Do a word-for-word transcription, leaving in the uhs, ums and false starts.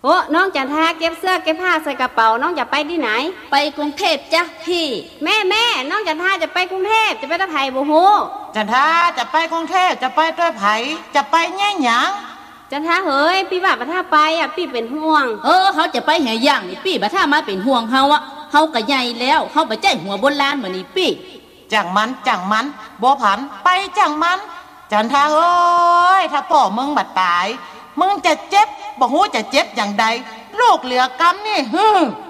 โอ้น้องจันทาเก็บเสื้อเก็บผ้าใส่กระเป๋าน้องจะไปที่ไหนไปกรุงเทพจ้ะพี่แม่แม่น้องจันทาจะไปกรุงเทพจะไปตะไผ่บ่ฮู้จันทาจะไปกรุงเทพจะไปด้วยไผจะไปแง่หยังจันทาเฮ้ยพี่ว่าบ่ท่าไปอ่ะพี่เป็นห่วงเออเขาจะไปแห่ย่างนี่พี่บ่ท่ามาเป็นห่วงเฮาอ่ะเฮาก็ใหญ่แล้วเฮาบ่ใจหัวบนลานมื้อนี้พี่จังมันจังมันบ่ผันไปจังมันจันทาเอ้ยถ้าพ่อมึงบัดตายมึงจะเจ็บบ่ฮู้จะเจ็บอย่างใดลูกเหลือกำนี่ฮึ